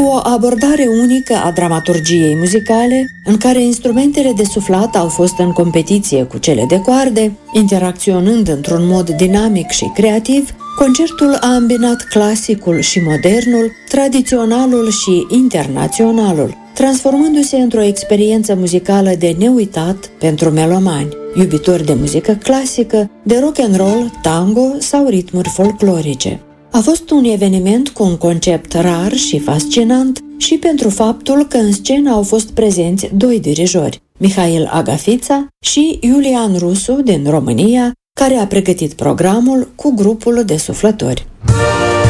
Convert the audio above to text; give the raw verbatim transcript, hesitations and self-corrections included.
cu o abordare unică a dramaturgiei muzicale, în care instrumentele de suflat au fost în competiție cu cele de coarde, interacționând într-un mod dinamic și creativ, concertul a îmbinat clasicul și modernul, tradiționalul și internaționalul, transformându-se într-o experiență muzicală de neuitat pentru melomani, iubitori de muzică clasică, de rock and roll, tango sau ritmuri folclorice. A fost un eveniment cu un concept rar și fascinant și pentru faptul că în scenă au fost prezenți doi dirijori, Mihail Agafița și Iulian Rusu din România, care a pregătit programul cu grupul de suflători.